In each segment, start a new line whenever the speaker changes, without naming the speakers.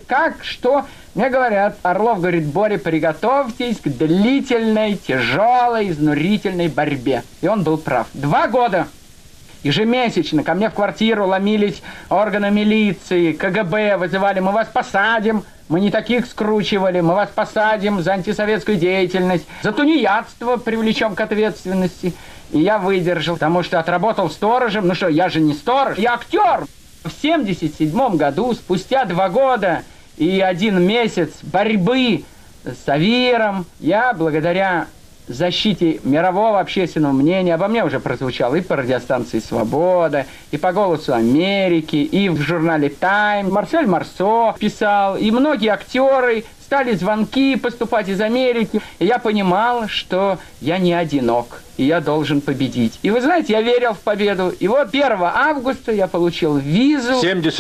как, что? Мне говорят, Орлов говорит: Боря, приготовьтесь к длительной, тяжелой, изнурительной борьбе. И он был прав. 2 года. Ежемесячно ко мне в квартиру ломились органы милиции, КГБ, вызывали: мы вас посадим, мы не таких скручивали, мы вас посадим за антисоветскую деятельность, за тунеядство привлечем к ответственности. И я выдержал, потому что отработал сторожем. Ну что, я же не сторож, я актер. В 1977 году, спустя 2 года и 1 месяц борьбы с АВИРом, я, благодаря защите мирового общественного мнения, обо мне уже прозвучало и по радиостанции «Свобода», и по «Голосу Америки», и в журнале «Тайм». Марсель Марсо писал, и многие актеры, стали звонки поступать из Америки. И я понимал, что я не одинок, и я должен победить. И вы знаете, я верил в победу. И вот 1 августа я получил визу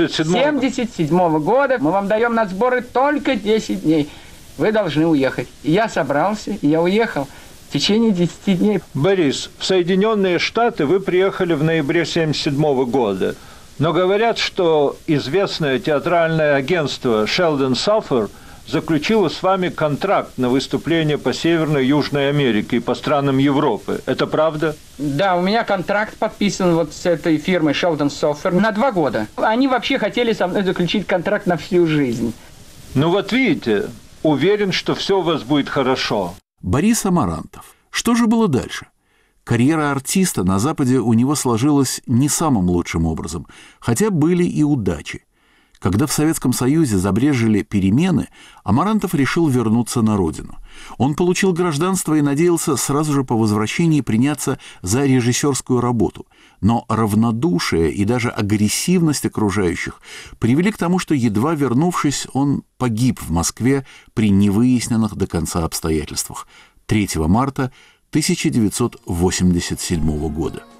77 года. Мы вам даем на сборы только 10 дней. Вы должны уехать. И я собрался, и я уехал в течение 10 дней.
Борис, в Соединенные Штаты вы приехали в ноябре 1977 года. Но говорят, что известное театральное агентство Sheldon Safer заключила с вами контракт на выступление по Северной и Южной Америке и по странам Европы. Это правда?
Да, у меня контракт подписан вот с этой фирмой Sheldon Safer на 2 года. Они вообще хотели со мной заключить контракт на всю жизнь.
Ну вот видите, уверен, что все у вас будет хорошо.
Борис Амарантов. Что же было дальше? Карьера артиста на Западе у него сложилась не самым лучшим образом, хотя были и удачи. Когда в Советском Союзе забрежили перемены, Амарантов решил вернуться на родину. Он получил гражданство и надеялся сразу же по возвращении приняться за режиссерскую работу. Но равнодушие и даже агрессивность окружающих привели к тому, что, едва вернувшись, он погиб в Москве при невыясненных до конца обстоятельствах 3 марта 1987 года.